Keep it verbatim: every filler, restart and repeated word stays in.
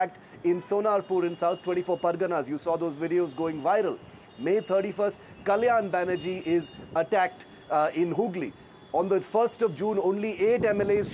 in Sonarpur in South twenty-four Parganas. You saw those videos going viral. May thirty-first, Kalyan Banerjee is attacked uh, in Hooghly. On the first of June, only eight M L As